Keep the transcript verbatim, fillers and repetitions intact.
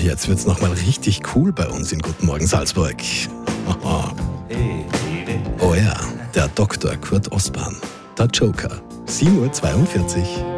jetzt wird's nochmal richtig cool bei uns in Guten Morgen Salzburg. Oh ja, der Doktor Kurt Ostbahn, der Joker. sieben Uhr zweiundvierzig.